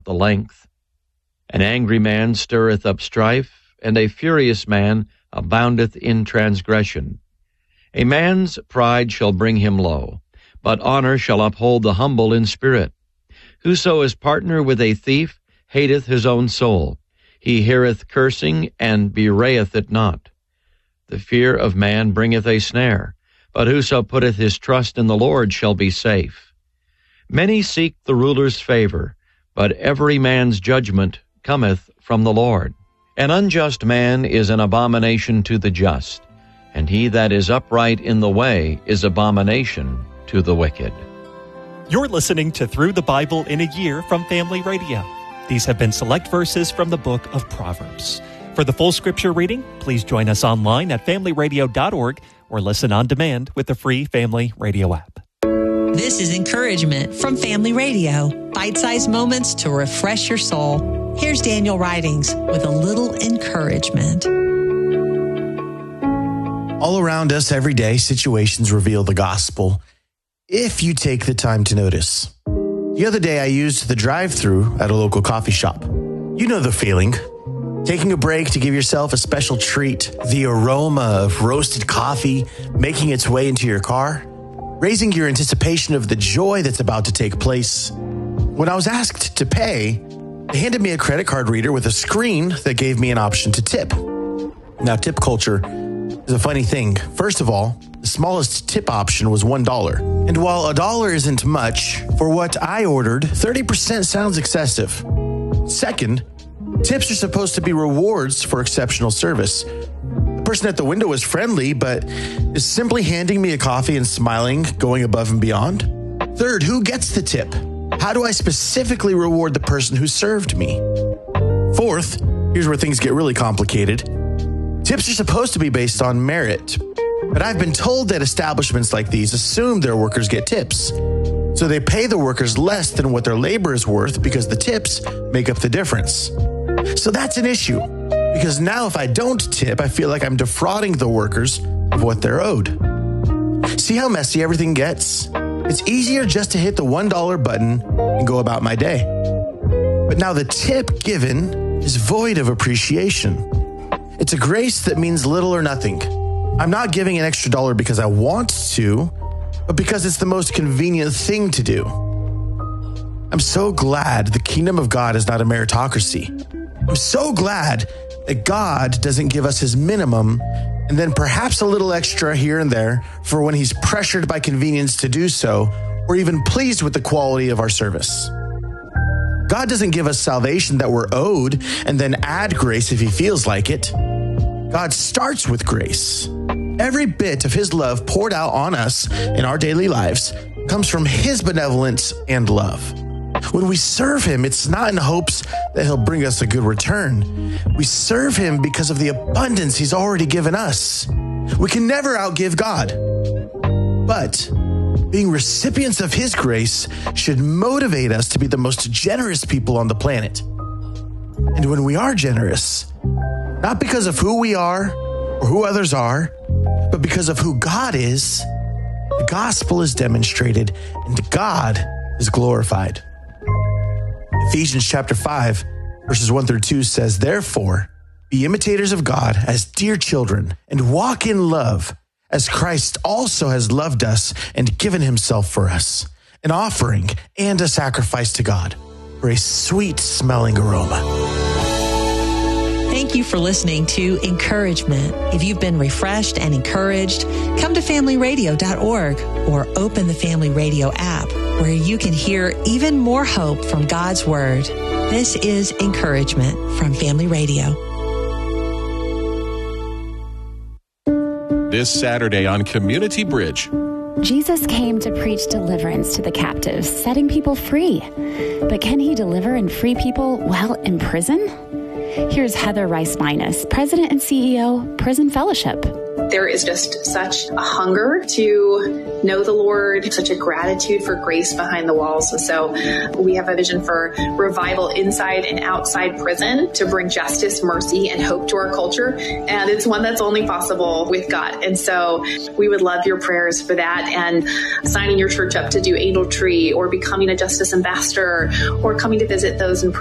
the length. An angry man stirreth up strife, and a furious man aboundeth in transgression. A man's pride shall bring him low, but honor shall uphold the humble in spirit. Whoso is partner with a thief hateth his own soul. He heareth cursing, and bewrayeth it not. The fear of man bringeth a snare, but whoso putteth his trust in the Lord shall be safe. Many seek the ruler's favor, but every man's judgment cometh from the Lord. An unjust man is an abomination to the just, and he that is upright in the way is abomination to the wicked. You're listening to Through the Bible in a Year from Family Radio. These have been select verses from the book of Proverbs. For the full scripture reading, please join us online at familyradio.org or listen on demand with the free Family Radio app. This is encouragement from Family Radio. Bite-sized moments to refresh your soul. Here's Daniel Ridings with a little encouragement. All around us every day, situations reveal the gospel if you take the time to notice. The other day, I used the drive-thru at a local coffee shop. You know the feeling. Taking a break to give yourself a special treat, the aroma of roasted coffee making its way into your car, raising your anticipation of the joy that's about to take place. When I was asked to pay, they handed me a credit card reader with a screen that gave me an option to tip. Now, tip culture is a funny thing. First of all, the smallest tip option was $1. And while $1 isn't much, for what I ordered, 30% sounds excessive. Second, tips are supposed to be rewards for exceptional service. The person at the window was friendly, but is simply handing me a coffee and smiling, going above and beyond. Third, who gets the tip? How do I specifically reward the person who served me? Fourth, here's where things get really complicated. Tips are supposed to be based on merit, but I've been told that establishments like these assume their workers get tips. So they pay the workers less than what their labor is worth because the tips make up the difference. So that's an issue, because now if I don't tip, I feel like I'm defrauding the workers of what they're owed. See how messy everything gets? It's easier just to hit the $1 button and go about my day. But now the tip given is void of appreciation. It's a grace that means little or nothing. I'm not giving an extra dollar because I want to, but because it's the most convenient thing to do. I'm so glad the kingdom of God is not a meritocracy. I'm so glad that God doesn't give us his minimum and then perhaps a little extra here and there for when he's pressured by convenience to do so, or even pleased with the quality of our service. God doesn't give us salvation that we're owed and then add grace if he feels like it. God starts with grace. Every bit of his love poured out on us in our daily lives comes from his benevolence and love. When we serve him, it's not in hopes that he'll bring us a good return. We serve him because of the abundance he's already given us. We can never outgive God. But being recipients of his grace should motivate us to be the most generous people on the planet. And when we are generous, not because of who we are or who others are, but because of who God is, the gospel is demonstrated and God is glorified. Ephesians chapter 5, verses 1 through 2 says, "Therefore, be imitators of God as dear children, and walk in love, as Christ also has loved us and given himself for us, an offering and a sacrifice to God for a sweet-smelling aroma." Thank you for listening to Encouragement. If you've been refreshed and encouraged, come to familyradio.org or open the Family Radio app, where you can hear even more hope from God's Word. This is Encouragement from Family Radio. This Saturday on Community Bridge. Jesus came to preach deliverance to the captives, setting people free. But can he deliver and free people while in prison? Here's Heather Rice-Minus, President and CEO, Prison Fellowship. There is just such a hunger to know the Lord, such a gratitude for grace behind the walls. And so we have a vision for revival inside and outside prison to bring justice, mercy, and hope to our culture. And it's one that's only possible with God. And so we would love your prayers for that, and signing your church up to do Angel Tree, or becoming a justice ambassador, or coming to visit those in